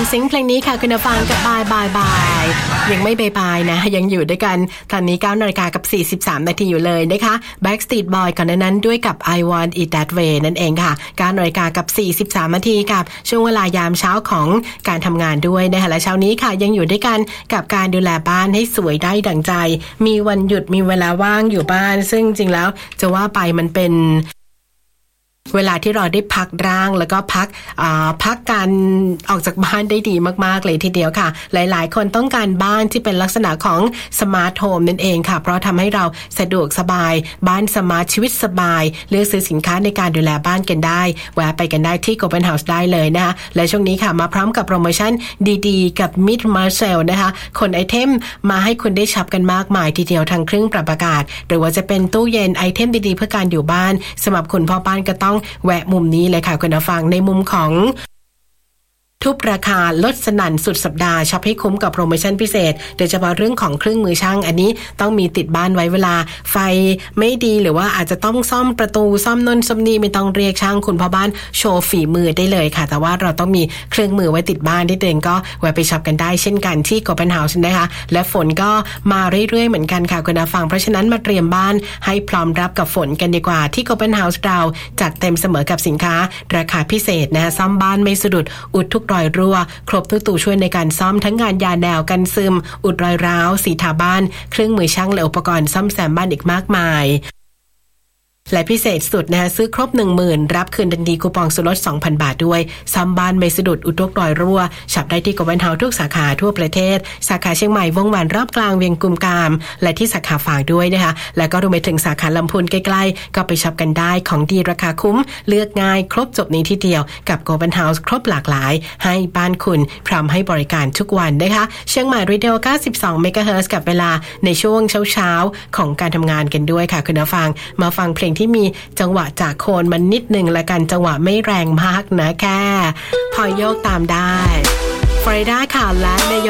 ซิงเพลงนี้ค่ะคุณฟังกับบายบายบายยังไม่บายบายนะยังอยู่ด้วยกันตอนนี้ 9:43 น.อยู่เลยนะคะ Backstreet Boy ก่อนหน้านั้นด้วยกับ I Want It That Way นั่นเองค่ะ 9:43 น.กับช่วงเวลายามเช้าของการทำงานด้วยนะคะและเช้านี้ค่ะยังอยู่ด้วยกันกับการดูแลบ้านให้สวยได้ดั่งใจมีวันหยุดมีเวลาว่างอยู่บ้านซึ่งจริงแล้วจะว่าไปมันเป็นเวลาที่เราได้พักร่างแล้วก็พักการออกจากบ้านได้ดีมากๆเลยทีเดียวค่ะหลายๆคนต้องการบ้านที่เป็นลักษณะของสมาร์ทโฮมนั่นเองค่ะเพราะทำให้เราสะดวกสบายบ้านสมาร์ทชีวิตสบายเลือกซื้อสินค้าในการดูแลบ้านกันได้แวะไปกันได้ที่ Open House ได้เลยนะคะและช่วงนี้ค่ะมาพร้อมกับโปรโมชั่นดีๆกับ Mid Marshall นะคะขนไอเทมมาให้คุณได้ช็อปกันมากมายทีเดียวทั้งเครื่องปรับอากาศหรือว่าจะเป็นตู้เย็นไอเทมดีๆเพื่อการอยู่บ้านสำหรับคุณพ่อบ้านก็ต้องแวะมุมนี้เลยค่ะคุณผู้ฟังในมุมของทุบราคาลดสนั่นสุดสัปดาห์ช็อปให้คุ้มกับโปรโมชั่นพิเศษโดยเฉพาะเรื่องของเครื่องมือช่างอันนี้ต้องมีติดบ้านไว้เวลาไฟไม่ดีหรือว่าอาจจะต้องซ่อมประตูซ่อมนนซ่อมนี่ไม่ต้องเรียกช่างคุณพ่อบ้านโชว์ฝีมือได้เลยค่ะแต่ว่าเราต้องมีเครื่องมือไว้ติดบ้านที่ตัวเองก็แวะไปช็อปกันได้เช่นกันที่ Open House นะคะและฝนก็มาเรื่อยๆเหมือนกันค่ะคุณผู้ฟังเพราะฉะนั้นมาเตรียมบ้านให้พร้อมรับกับฝนกันดีกว่าที่ Open House เราจัดเต็มเสมอกับสินค้าราคาพิเศษนะซ่อมบ้านไม่สะดุดอุดทุกรอยรั่วครบทุกตัวช่วยในการซ่อมทั้งงานยาแนวกันซึมอุดรอยร้าวสีทาบ้านเครื่องมือช่างและอุปกรณ์ซ่อมแซมบ้านอีกมากมายและพิเศษสุดนะคะซื้อครบ 10,000 รับคืนทันทีคูปองส่วนลด 2,000 บาทด้วยซ่อมบ้านไม่สะดุดอุดทุกรอยรั่วช็อปได้ที่ Open House ทุกสาขาทั่วประเทศสาขาเชียงใหม่วงแหวนรอบกลางเวียงกุมกามและที่สาขาฝางด้วยนะคะแล้วก็รวมไปถึงสาขาลำพูนใกล้ๆก็ไปช็อปกันได้ของดีราคาคุ้มเลือกง่ายครบจบนี้ที่เดียวกับ Open House ครบหลากหลายให้บ้านคุณพร้อมให้บริการทุกวันนะคะเชียงใหม่เรดิโอ 92 เมกะเฮิรตซ์กับเวลาในช่วงเช้าๆของการทำงานกันด้วยค่ะคุณผู้ฟังมาฟังเพลงที่มีจังหวะจากโคนมันนิดนึงละกันจังหวะไม่แรงมากนะแค่พอโยกตามได้ฟลอริดาค่ะและ